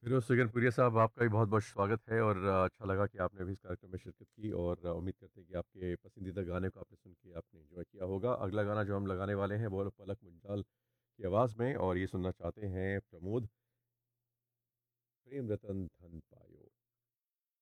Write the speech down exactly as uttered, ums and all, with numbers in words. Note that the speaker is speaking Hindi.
फिरोज़ सुगनपुरिया साहब, आपका भी बहुत-बहुत स्वागत है और अ, अच्छा लगा कि आपने भी इस कार्यक्रम में शिरकत की और अ, उम्मीद करते हैं कि आपके पसंदीदा गाने को आपने सुन के आपने एन्जॉय किया होगा। अगला गाना जो हम लगाने वाले हैं, वो पलक मुंजाल की आवाज़ में और ये सुनना चाहते हैं प्रमोद, प्रेम रतन धन पायो।